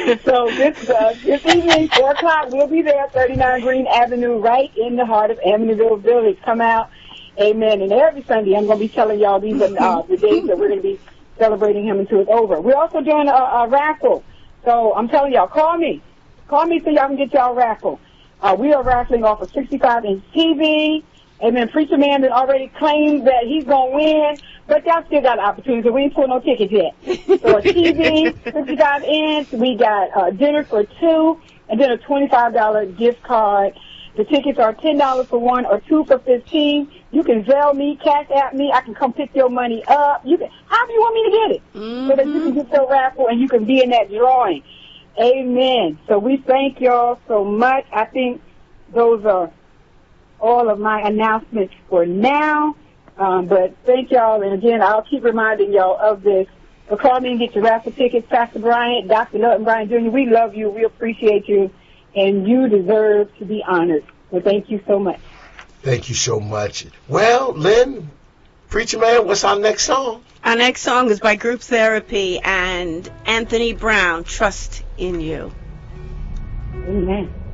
So this evening, 4 o'clock, we'll be there, 39 Green Avenue, right in the heart of Amityville Village. Come out. Amen. And every Sunday, I'm going to be telling y'all these are the days that we're going to be celebrating him until it's over. We're also doing a raffle. So I'm telling y'all, call me. Call me so y'all can get y'all raffle. We are raffling off a 65-inch TV. Amen. Preacher Man has already claimed that he's going to win, but y'all still got an opportunity, so we ain't pulled no tickets yet. So a TV, 65-inch, we got dinner for 2, and then a $25 gift card. The tickets are $10 for 1 or 2 for $15. You can Zelle me, Cash App me. I can come pick your money up. You can, however you want me to get it, so that you can get your raffle and you can be in that drawing. Amen. So we thank y'all so much. I think those are all of my announcements for now. But thank y'all. And again, I'll keep reminding y'all of this. So call me and get your raffle tickets. Pastor Bryant, Dr. Lutton Bryant Jr., we love you. We appreciate you. And you deserve to be honored. So thank you so much. Thank you so much. Well, Lynn, Preacher Man, what's our next song? Our next song is by Group Therapy and Anthony Brown, Trust in You. Amen.